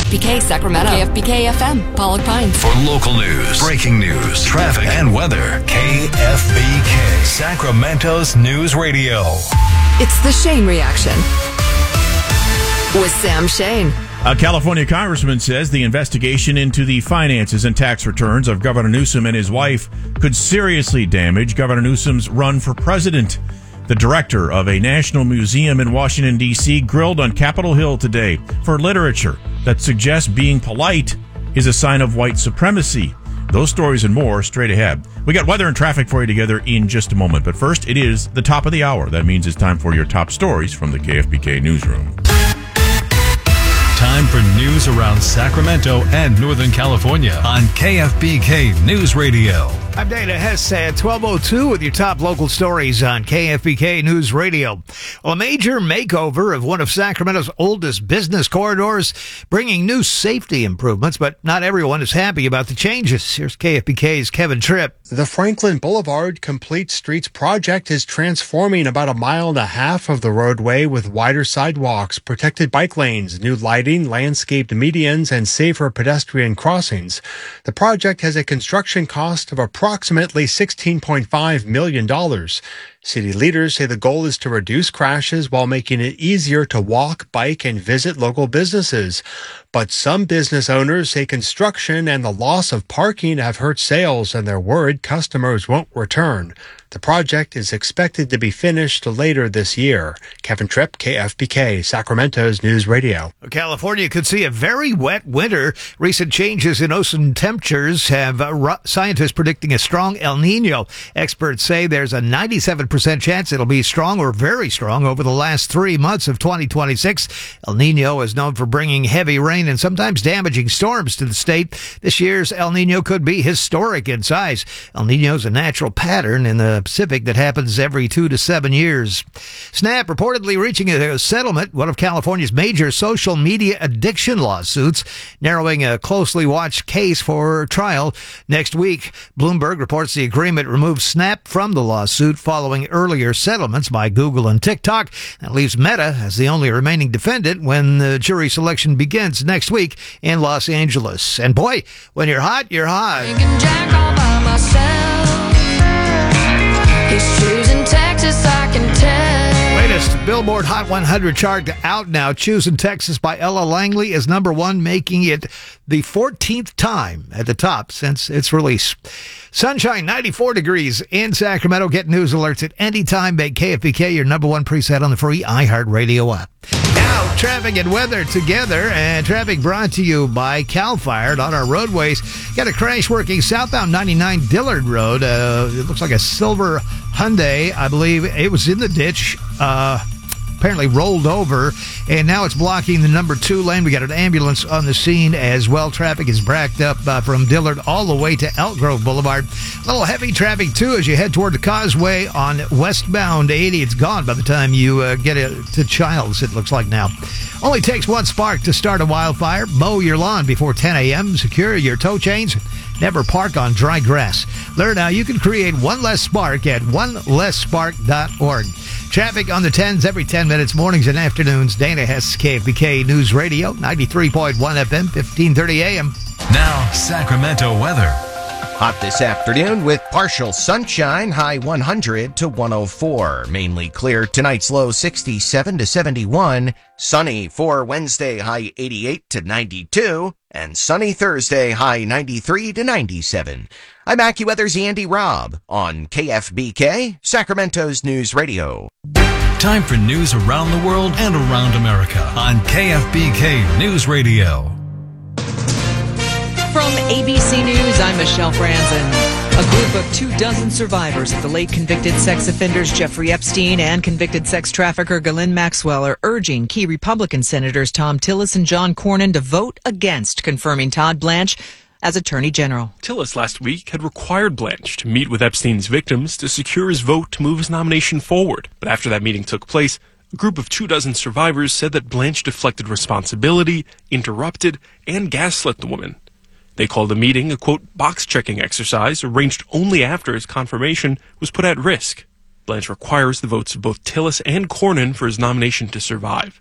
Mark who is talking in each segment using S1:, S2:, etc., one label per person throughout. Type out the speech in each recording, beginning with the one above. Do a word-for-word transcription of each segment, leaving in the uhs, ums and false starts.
S1: F B K Sacramento, K F B K F M, Pollock Pines.
S2: For local news, breaking news, traffic, and weather, K F B K, Sacramento's News Radio.
S1: It's the Shane Reaction with Sam Shane.
S3: A California congressman says the investigation into the finances and tax returns of Governor Newsom and his wife could seriously damage Governor Newsom's run for president. The director of a national museum in Washington, D C grilled on Capitol Hill today for literature that suggests being polite is a sign of white supremacy. Those stories and more straight ahead. We got weather and traffic for you together in just a moment. But first, it is the top of the hour. That means it's time for your top stories from the K F B K newsroom.
S2: Time for news around Sacramento and Northern California on K F B K News Radio.
S4: I'm Dana Hess at twelve oh two with your top local stories on K F B K News Radio. Well, a major makeover of one of Sacramento's oldest business corridors, bringing new safety improvements, but not everyone is happy about the changes. Here's K F B K's Kevin Tripp.
S5: The Franklin Boulevard Complete Streets project is transforming about a mile and a half of the roadway with wider sidewalks, protected bike lanes, new lighting, landscaped medians, and safer pedestrian crossings. The project has a construction cost of approximately approximately sixteen point five million dollars. City leaders say the goal is to reduce crashes while making it easier to walk, bike, and visit local businesses. But some business owners say construction and the loss of parking have hurt sales, and they're worried customers won't return. The project is expected to be finished later this year. Kevin Tripp, K F B K, Sacramento's News Radio.
S4: California could see a very wet winter. Recent changes in ocean temperatures have uh, scientists predicting a strong El Nino. Experts say there's a ninety-seven percent chance it'll be strong or very strong over the last three months of twenty twenty-six. El Nino is known for bringing heavy rain and sometimes damaging storms to the state. This year's El Nino could be historic in size. El Nino is a natural pattern in the Pacific that happens every two to seven years. Snap reportedly reaching a settlement, one of California's major social media addiction lawsuits, narrowing a closely watched case for trial next week. Bloomberg reports the agreement removes Snap from the lawsuit following earlier settlements by Google and TikTok. That leaves Meta as the only remaining defendant when the jury selection begins next week in Los Angeles. And boy, when you're hot, you're hot.
S6: Jack all by myself. He's choosing Texas, I can tell.
S4: Latest Billboard Hot one hundred chart out now. Choosing Texas by Ella Langley is number one, making it the fourteenth time at the top since its release. Sunshine, ninety-four degrees in Sacramento. Get news alerts at any time. Make K F B K your number one preset on the free iHeartRadio app. Now, traffic and weather together, and traffic brought to you by CAL FIRE on our roadways. Got a crash working southbound ninety-nine Dillard Road. Uh, it looks like a silver Hyundai, I believe. It was in the ditch. Uh... apparently rolled over, and now it's blocking the number two lane. We got an ambulance on the scene as well. Traffic is backed up uh, from Dillard all the way to Elk Grove Boulevard. A little heavy traffic, too, as you head toward the Causeway on westbound eighty. It's gone by the time you uh, get it to Childs, it looks like now. Only takes one spark to start a wildfire. Mow your lawn before ten a.m. Secure your tow chains. Never park on dry grass. Learn how you can create one less spark at one less spark dot org. Traffic on the tens every ten minutes, mornings and afternoons. Dana Hess, K F B K News Radio, ninety-three point one F M, fifteen thirty A M.
S2: Now, Sacramento weather.
S7: Hot this afternoon with partial sunshine, high one hundred to one oh four. Mainly clear, tonight's low sixty-seven to seventy-one. Sunny for Wednesday, high eighty-eight to ninety-two. And sunny Thursday, high ninety-three to ninety-seven. I'm AccuWeather's Andy Robb on K F B K, Sacramento's News Radio.
S2: Time for news around the world and around America on K F B K News Radio.
S8: From A B C News, I'm Michelle Franzen. A group of two dozen survivors of the late convicted sex offenders Jeffrey Epstein and convicted sex trafficker Ghislaine Maxwell are urging key Republican Senators Thom Tillis and John Cornyn to vote against confirming Todd Blanche as Attorney General.
S9: Tillis last week had required Blanche to meet with Epstein's victims to secure his vote to move his nomination forward. But after that meeting took place, a group of two dozen survivors said that Blanche deflected responsibility, interrupted, and gaslit the woman. They called the meeting a, quote, box-checking exercise arranged only after his confirmation was put at risk. Blanche requires the votes of both Tillis and Cornyn for his nomination to survive.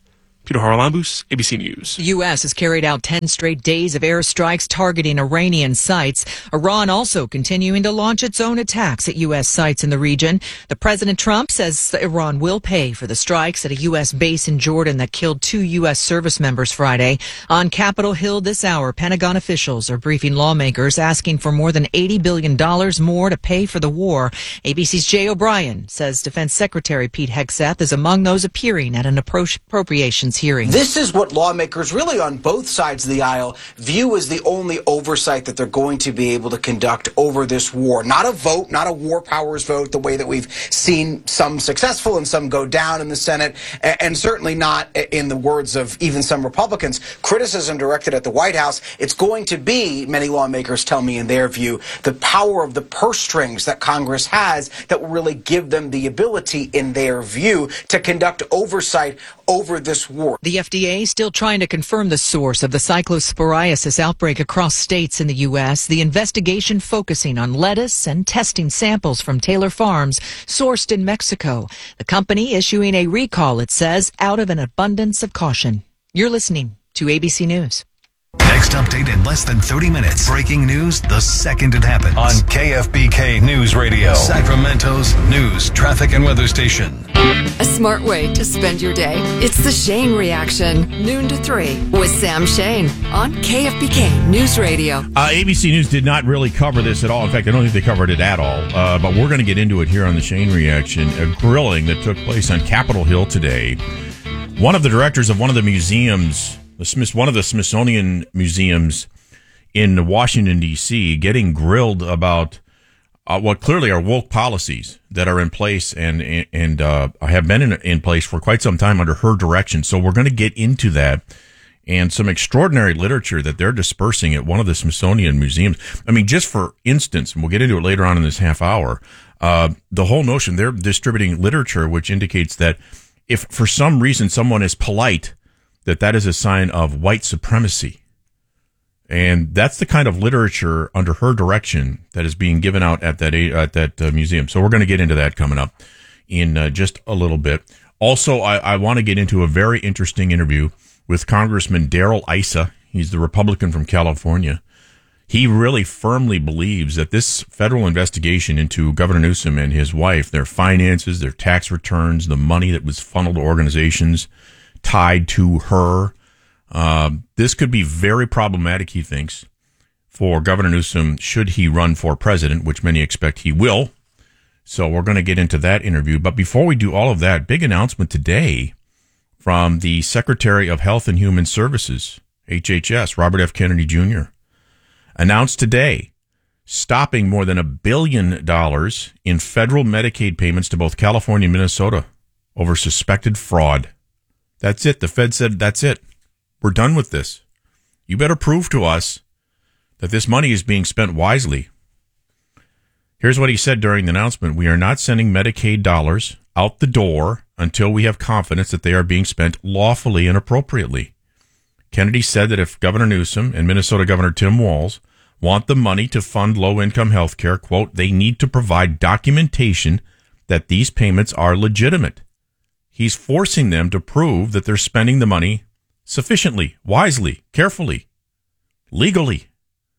S9: Peter Haralambous, A B C News.
S8: The U S has carried out ten straight days of airstrikes targeting Iranian sites. Iran also continuing to launch its own attacks at U S sites in the region. The President Trump says that Iran will pay for the strikes at a U S base in Jordan that killed two U S service members Friday. On Capitol Hill this hour, Pentagon officials are briefing lawmakers asking for more than eighty billion dollars more to pay for the war. A B C's Jay O'Brien says Defense Secretary Pete Hegseth is among those appearing at an appropriations hearing.
S10: This is what lawmakers really on both sides of the aisle view as the only oversight that they're going to be able to conduct over this war. Not a vote, not a war powers vote, the way that we've seen some successful and some go down in the Senate, and certainly not, in the words of even some Republicans, criticism directed at the White House. It's going to be, many lawmakers tell me in their view, the power of the purse strings that Congress has that will really give them the ability, in their view, to conduct oversight over this war.
S8: The F D A still trying to confirm the source of the cyclosporiasis outbreak across states in the U S. The investigation focusing on lettuce and testing samples from Taylor Farms sourced in Mexico. The company issuing a recall, it says, out of an abundance of caution. You're listening to A B C News.
S2: Next update in less than thirty minutes. Breaking news the second it happens. On K F B K News Radio, Sacramento's news, traffic, and weather station.
S1: A smart way to spend your day. It's the Shane Reaction, noon to three, with Sam Shane on K F B K News Radio.
S3: Uh, A B C News did not really cover this at all. In fact, I don't think they covered it at all. Uh, but we're going to get into it here on the Shane Reaction. A grilling that took place on Capitol Hill today. One of the directors of one of the museums, the Smith, one of the Smithsonian museums in Washington, D C, getting grilled about uh, what clearly are woke policies that are in place and and uh, have been in, in place for quite some time under her direction. So we're going to get into that and some extraordinary literature that they're dispersing at one of the Smithsonian museums. I mean, just for instance, and we'll get into it later on in this half hour, uh, the whole notion they're distributing literature which indicates that if for some reason someone is polite, that that is a sign of white supremacy. And that's the kind of literature under her direction that is being given out at that at that uh, museum. So we're going to get into that coming up in uh, just a little bit. Also, I, I want to get into a very interesting interview with Congressman Darrell Issa. He's the Republican from California. He really firmly believes that this federal investigation into Governor Newsom and his wife, their finances, their tax returns, the money that was funneled to organizations tied to her, uh, this could be very problematic, he thinks, for Governor Newsom should he run for president, which many expect he will. So we're going to get into that interview. But before we do all of that, big announcement today from the Secretary of Health and Human Services, H H S, Robert F. Kennedy Junior, announced today stopping more than a billion dollars in federal Medicaid payments to both California and Minnesota over suspected fraud. That's it. The Fed said, that's it. We're done with this. You better prove to us that this money is being spent wisely. Here's what he said during the announcement. We are not sending Medicaid dollars out the door until we have confidence that they are being spent lawfully and appropriately. Kennedy said that if Governor Newsom and Minnesota Governor Tim Walz want the money to fund low-income health care, quote, they need to provide documentation that these payments are legitimate. He's forcing them to prove that they're spending the money sufficiently, wisely, carefully, legally.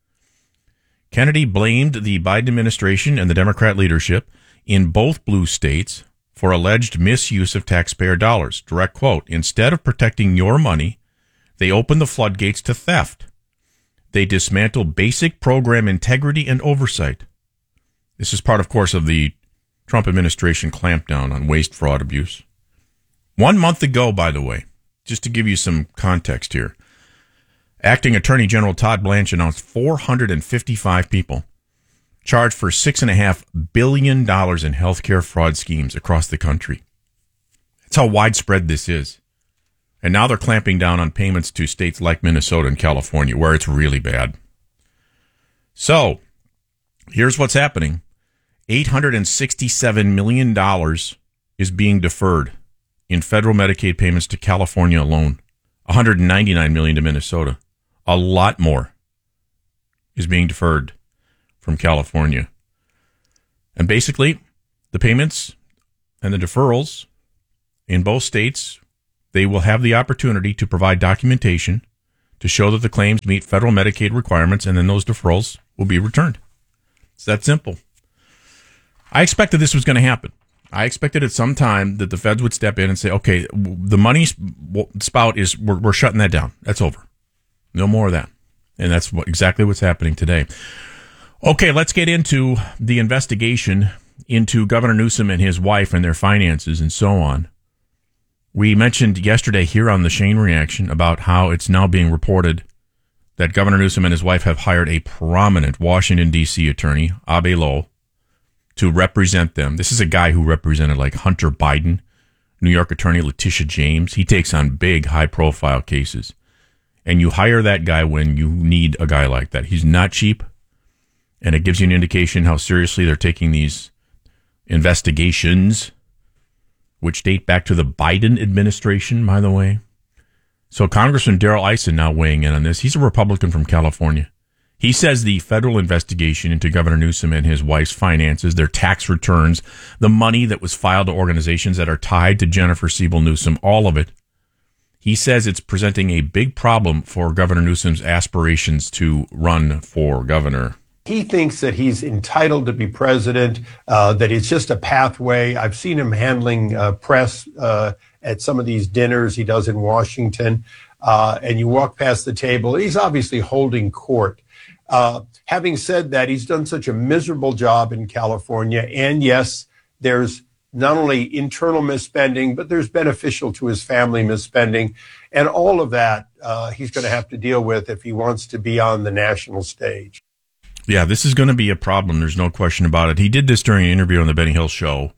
S3: Kennedy blamed the Biden administration and the Democrat leadership in both blue states for alleged misuse of taxpayer dollars. Direct quote, instead of protecting your money, they opened the floodgates to theft. They dismantled basic program integrity and oversight. This is part, of course, of the Trump administration clampdown on waste, fraud, abuse. One month ago, by the way, just to give you some context here, Acting Attorney General Todd Blanche announced four hundred fifty-five people charged for six point five billion dollars in healthcare fraud schemes across the country. That's how widespread this is. And now they're clamping down on payments to states like Minnesota and California, where it's really bad. So, here's what's happening. eight hundred sixty-seven million dollars is being deferred in federal Medicaid payments to California alone. one hundred ninety-nine million dollars to Minnesota. A lot more is being deferred from California. And basically, the payments and the deferrals in both states they will have the opportunity to provide documentation to show that the claims meet federal Medicaid requirements, and then those deferrals will be returned. It's that simple. I expected this was going to happen. I expected at some time that the feds would step in and say, okay, the money spout is, we're, we're shutting that down. That's over. No more of that. And that's what, exactly what's happening today. Okay, let's get into the investigation into Governor Newsom and his wife and their finances and so on. We mentioned yesterday here on the Shane Reaction about how it's now being reported that Governor Newsom and his wife have hired a prominent Washington, D C attorney, Abe Lowe, to represent them. This is a guy who represented like Hunter Biden, New York attorney Letitia James. He takes on big, high-profile cases. And you hire that guy when you need a guy like that. He's not cheap, and it gives you an indication how seriously they're taking these investigations, which date back to the Biden administration, by the way. So Congressman Darrell Issa now weighing in on this. He's a Republican from California. He says the federal investigation into Governor Newsom and his wife's finances, their tax returns, the money that was filed to organizations that are tied to Jennifer Siebel Newsom, all of it, he says it's presenting a big problem for Governor Newsom's aspirations to run for governor.
S11: He thinks that he's entitled to be president, uh, that it's just a pathway. I've seen him handling uh, press uh, at some of these dinners he does in Washington, uh, and you walk past the table. He's obviously holding court. Uh, having said that, he's done such a miserable job in California, and yes, there's not only internal misspending, but there's beneficial to his family misspending, and all of that uh, he's going to have to deal with if he wants to be on the national stage.
S3: Yeah, this is going to be a problem. There's no question about it. He did this during an interview on the Benny Hill Show.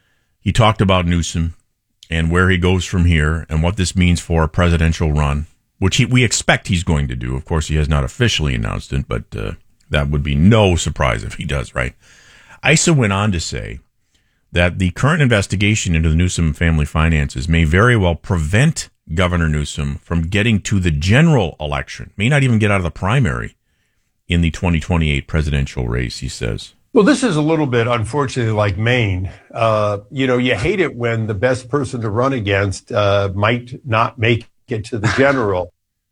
S3: He talked about Newsom and where he goes from here and what this means for a presidential run, which he, we expect he's going to do. Of course, he has not officially announced it, but uh, that would be no surprise if he does, right? Issa went on to say that the current investigation into the Newsom family finances may very well prevent Governor Newsom from getting to the general election, may not even get out of the primary in the twenty twenty-eight presidential race, he says.
S11: Well, this is a little bit, unfortunately, like Maine. Uh, you know, you hate it when the best person to run against uh, might not make it to the general.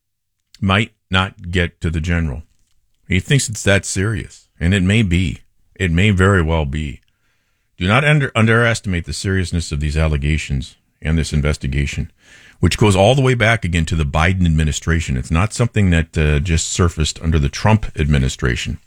S3: Might not get to the general. He thinks it's that serious, and it may be. It may very well be. Do not under, underestimate the seriousness of these allegations and this investigation, which goes all the way back again to the Biden administration. It's not something that uh, just surfaced under the Trump administration,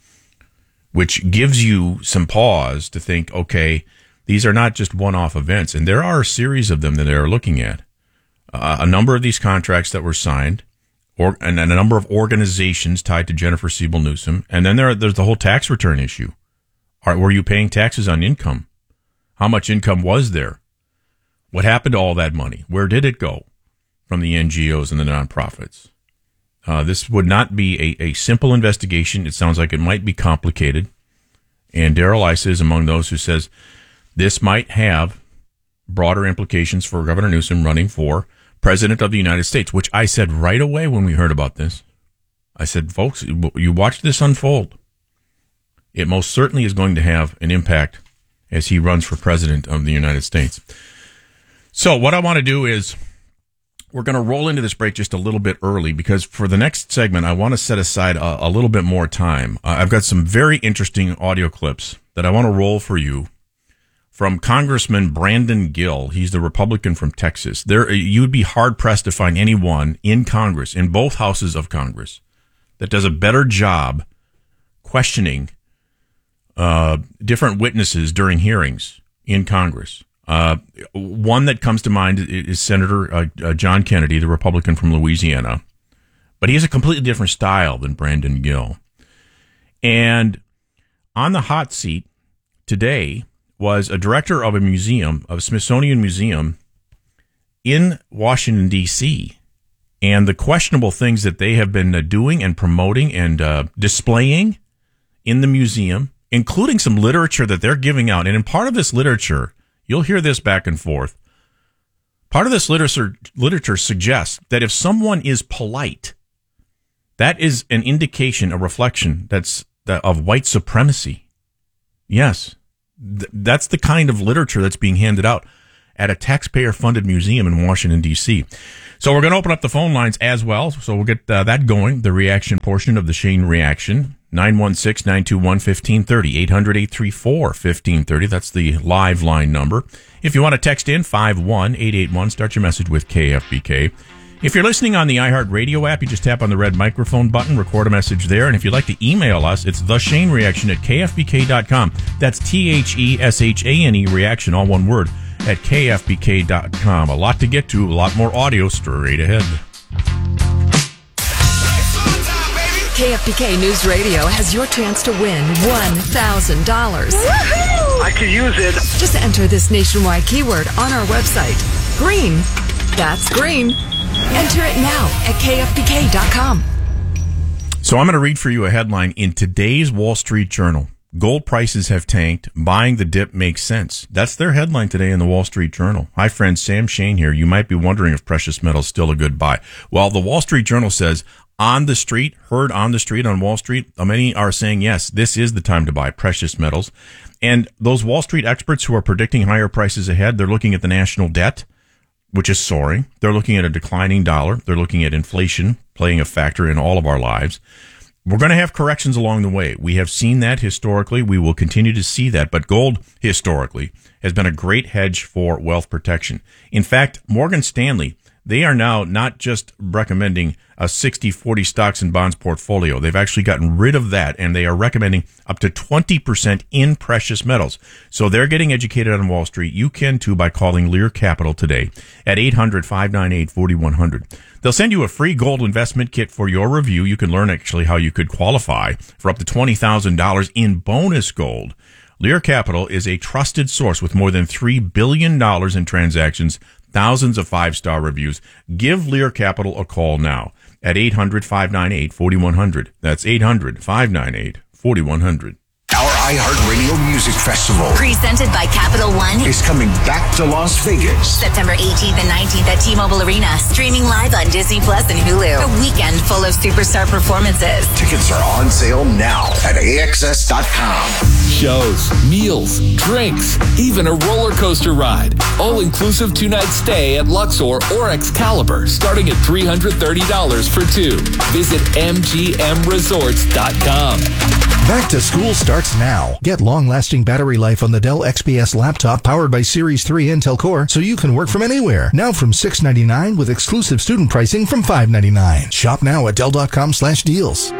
S3: which gives you some pause to think, okay, these are not just one-off events. And there are a series of them that they're looking at. Uh, a number of these contracts that were signed, or, and, and a number of organizations tied to Jennifer Siebel Newsom. And then there, there's the whole tax return issue. Are, were you paying taxes on income? How much income was there? What happened to all that money? Where did it go from the N G Os and the nonprofits? Uh, this would not be a, a simple investigation. It sounds like it might be complicated. And Darrell Issa is among those who says this might have broader implications for Governor Newsom running for president of the United States, which I said right away when we heard about this. I said, folks, you watch this unfold. It most certainly is going to have an impact as he runs for president of the United States. So what I want to do is we're going to roll into this break just a little bit early because for the next segment, I want to set aside a, a little bit more time. Uh, I've got some very interesting audio clips that I want to roll for you from Congressman Brandon Gill. He's the Republican from Texas. There, you'd be hard-pressed to find anyone in Congress, in both houses of Congress, that does a better job questioning uh, different witnesses during hearings in Congress. Uh, one that comes to mind is Senator uh, uh, John Kennedy, the Republican from Louisiana. But he has a completely different style than Brandon Gill. And on the hot seat today was a director of a museum, of a Smithsonian Museum in Washington, D C And the questionable things that they have been uh, doing and promoting and uh, displaying in the museum, including some literature that they're giving out. And in part of this literature, you'll hear this back and forth. Part of this literature, literature suggests that if someone is polite, that is an indication, a reflection that's that of white supremacy. Yes, th- that's the kind of literature that's being handed out. at a taxpayer-funded museum in Washington, D C So we're going to open up the phone lines as well. So we'll get uh, that going, the reaction portion of the Shane Reaction. nine one six, nine two one, one five three zero, eight hundred, eight three four, one five three zero. That's the live line number. If you want to text in, five one eight eight one, start your message with K F B K. If you're listening on the iHeartRadio app, you just tap on the red microphone button, record a message there. And if you'd like to email us, it's the Shane Reaction at K F B K dot com. That's T H E S H A N E reaction, all one word, at K F B K dot com. A lot to get to, a lot more audio straight ahead.
S1: K F B K News Radio has your chance to win one thousand dollars.
S12: I could use it.
S1: Just enter this nationwide keyword on our website. Green. That's green. Enter it now at K F B K dot com.
S3: So I'm going to read for you a headline in today's Wall Street Journal. Gold prices have tanked. Buying the dip makes sense. That's their headline today in the Wall Street Journal. Hi, friends. Sam Shane here. You might be wondering if precious metal is still a good buy. Well, the Wall Street Journal says on the street, heard on the street on Wall Street, many are saying, yes, this is the time to buy precious metals. And those Wall Street experts who are predicting higher prices ahead, they're looking at the national debt, which is soaring. They're looking at a declining dollar. They're looking at inflation playing a factor in all of our lives. We're going to have corrections along the way. We have seen that historically. We will continue to see that. But gold, historically, has been a great hedge for wealth protection. In fact, Morgan Stanley, they are now not just recommending a sixty forty stocks and bonds portfolio. They've actually gotten rid of that, and they are recommending up to twenty percent in precious metals. So they're getting educated on Wall Street. You can, too, by calling Lear Capital today at eight hundred, five nine eight, four one zero zero. They'll send you a free gold investment kit for your review. You can learn, actually, how you could qualify for up to twenty thousand dollars in bonus gold. Lear Capital is a trusted source with more than three billion dollars in transactions, thousands of five-star reviews. Give Lear Capital a call now at eight hundred, five nine eight, four one zero zero. That's eight hundred, five nine eight, four one zero zero.
S13: Our iHeartRadio Music Festival,
S14: presented by Capital One,
S13: is coming back to Las Vegas.
S14: September eighteenth and nineteenth at T-Mobile Arena. Streaming live on Disney Plus and Hulu. A weekend full of superstar performances.
S13: Tickets are on sale now at A X S dot com.
S15: Shows, meals, drinks, even a roller coaster ride. All-inclusive two-night stay at Luxor or Excalibur, starting at three hundred thirty dollars for two. Visit M G M resorts dot com.
S16: Back to school starts now. Get long-lasting battery life on the Dell X P S laptop powered by Series three Intel Core so you can work from anywhere. Now from six hundred ninety-nine dollars with exclusive student pricing from five hundred ninety-nine dollars. Shop now at Dell dot com slash deals.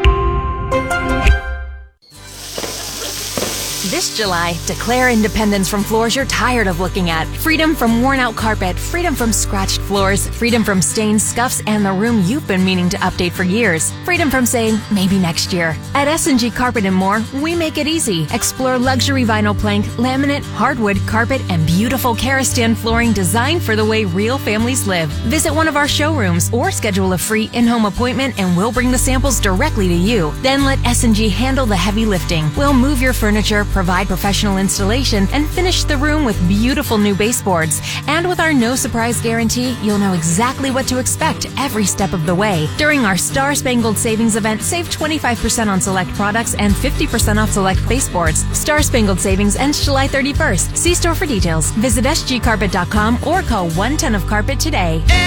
S17: This July, declare independence from floors you're tired of looking at. Freedom from worn-out carpet, freedom from scratched floors, freedom from stains, scuffs, and the room you've been meaning to update for years. Freedom from saying, maybe next year. At S and G Carpet and More, we make it easy. Explore luxury vinyl plank, laminate, hardwood, carpet, and beautiful Karastan flooring designed for the way real families live. Visit one of our showrooms or schedule a free in-home appointment and we'll bring the samples directly to you. Then let S and G handle the heavy lifting. We'll move your furniture, provide professional installation, and finish the room with beautiful new baseboards. And with our no surprise guarantee, you'll know exactly what to expect every step of the way. During our Star Spangled Savings event, save twenty-five percent on select products and fifty percent off select baseboards. Star Spangled Savings ends July thirty-first. See store for details. Visit S G carpet dot com or call one ten of carpet today.